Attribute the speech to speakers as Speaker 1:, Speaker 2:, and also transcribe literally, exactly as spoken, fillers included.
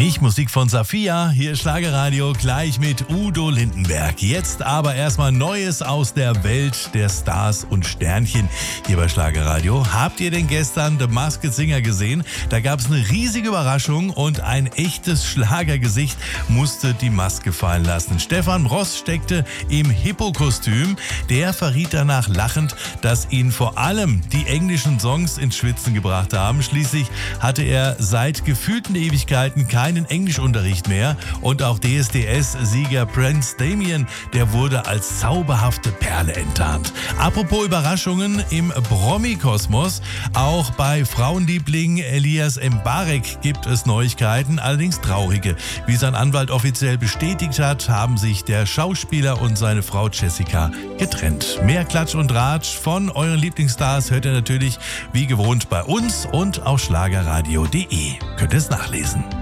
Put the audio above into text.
Speaker 1: Ich, Musik von Safia, hier Schlagerradio, gleich mit Udo Lindenberg. Jetzt aber erstmal Neues aus der Welt der Stars und Sternchen hier bei Schlagerradio. Habt ihr denn gestern The Masked Singer gesehen? Da gab es eine riesige Überraschung und ein echtes Schlagergesicht musste die Maske fallen lassen. Stefan Ross steckte im Hippo-Kostüm. Der verriet danach lachend, dass ihn vor allem die englischen Songs ins Schwitzen gebracht haben. Schließlich hatte er seit gefühlten Ewigkeiten keinen Englischunterricht mehr und auch D S D S-Sieger Prince Damien, der wurde als zauberhafte Perle enttarnt. Apropos Überraschungen im Promi-Kosmos, auch bei Frauenliebling Elias Mbarek gibt es Neuigkeiten, allerdings traurige. Wie sein Anwalt offiziell bestätigt hat, haben sich der Schauspieler und seine Frau Jessica getrennt. Mehr Klatsch und Ratsch von euren Lieblingsstars hört ihr natürlich wie gewohnt bei uns und auf schlagerradio punkt de. Könnt ihr es nachlesen.